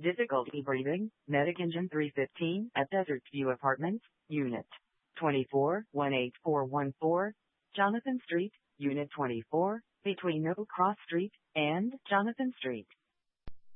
Difficulty breathing, Medic Engine 315 at Desert View Apartments, Unit 24, 18414, Jonathan Street, Unit 24, between Noble Cross Street and Jonathan Street.